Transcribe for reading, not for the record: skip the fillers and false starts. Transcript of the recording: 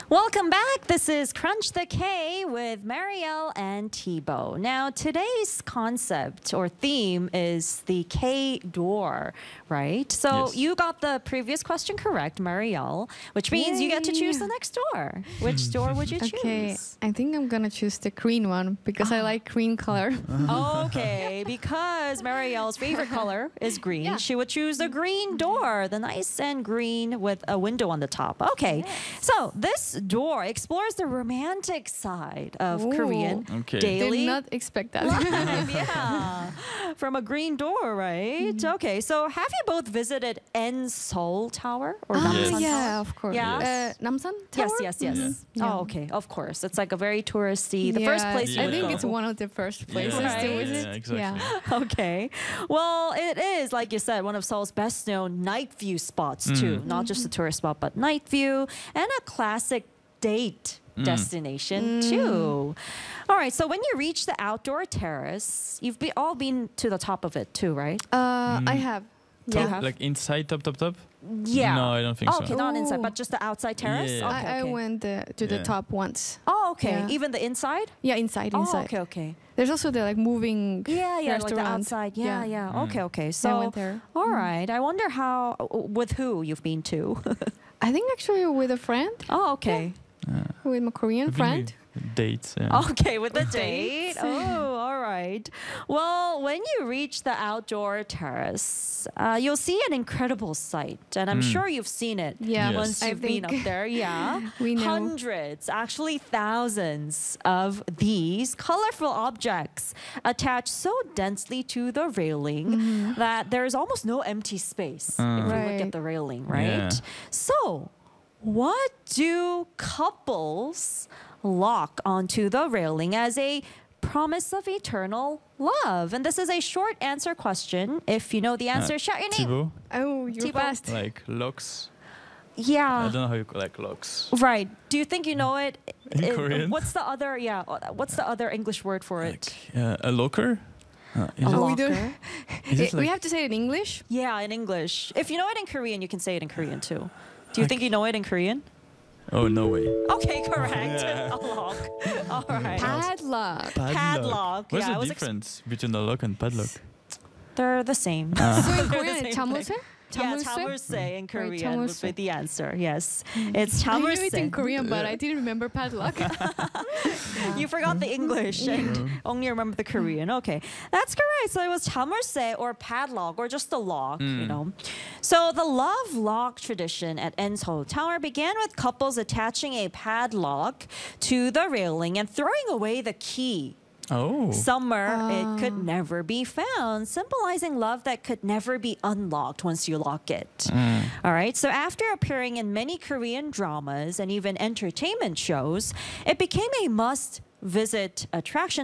Welcome back. This is Crunch the K with Marielle and Thibaut. Now, today's concept or theme is the K door, right? So Yes. you got the previous question correct, Marielle, which means you get to choose the next door. Which door would you choose? Okay, I think I'm gonna choose the green one because I like green color. Okay, because Marielle's favorite color is green, Yeah. she would choose the green door, the nice and green with a window on the top. Okay, so this door explores the romantic side of Ooh. Korean Okay. daily Did not expect that. life. Yeah, from a green door, right? Okay, so have you both visited N Seoul Tower or Namsan Tower? Yeah, of course. Yeah. Namsan Tower? Yes, yes, yes. Yeah. Oh, okay, of course. It's like a very touristy, the first Yeah, place you I would think go. it's one of the first places Right. to visit. Yeah, exactly. Yeah. Okay. Well, it is, like you said, one of Seoul's best known night view spots, too. Not just a tourist spot, but night view and a classic date destination, too. All right. So when you reach the outdoor terrace, you've all been to the top of it, too, right? I have. You Yeah. have? Like inside, top. Yeah. No, I don't think Oh, so. okay, not inside, Ooh. but just the outside terrace? Yeah. Okay, I okay. went to the Yeah. top once. Oh, okay. Yeah. Even the inside? Yeah, inside. Oh, okay, Inside. okay. There's also the like moving. Yeah, yeah, like the restaurant. outside. Yeah, yeah. Okay, okay. So I So, went there. all right. I wonder how, with who you've been to. I think actually with a friend, Oh, okay. with my Korean Maybe friend. Dates. Yeah. Okay, with the With date. dates. Oh, all right. Well, when you reach the outdoor terrace, you'll see an incredible sight, and I'm sure you've seen it. Yeah, Yes. Once I you've been up think there, yeah. we know. Hundreds, actually thousands of these colorful objects attached so densely to the railing that there is almost no empty space if you look at Right. the railing, right? Yeah. So, what do couples lock onto the railing as a promise of eternal love? And this is a short answer question. If you know the answer, shout your name. Thibaut, Oh, you're Thibaut. fast. like locks. I Yeah. don't know how you like locks. Right. Do you think you know it? In Korean? What's the other? Yeah. What's the other English word for Like it? a locker. Is A it, Oh, we do- locker. is it we like have to say it in English. Yeah, in English. If you know it in Korean, you can say it in Korean too. Do you think you know it in Korean? Oh, no way. Okay, correct. Yeah. A lock. All right. Padlock. Padlock. What's Yeah, I the was difference between the lock and padlock? They're the same. So in They're the Korean, same it's thing. 참을세? Yeah, 참을세? chamurse in Korean would be chamurse. the answer. Yes, it's I knew it in chamurse. Korean, but I didn't remember padlock. You forgot the English and only remember the Korean. Okay, that's correct. So it was chamurse or padlock or just a lock, you know. So the love lock tradition at En Seoul Tower began with couples attaching a padlock to the railing and throwing away the key. Oh. Somewhere it could never be found, symbolizing love that could never be unlocked once you lock it. All right. So after appearing in many Korean dramas and even entertainment shows, it became a must visit attraction